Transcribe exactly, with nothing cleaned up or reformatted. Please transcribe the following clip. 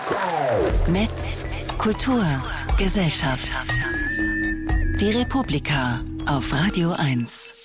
Netz, Kultur, Gesellschaft. Die Republika auf Radio eins.